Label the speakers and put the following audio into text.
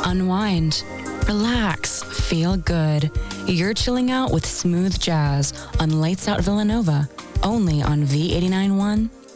Speaker 1: unwind, relax, feel good. You're chilling out with smooth jazz on Lights Out Villanova, only on V89.1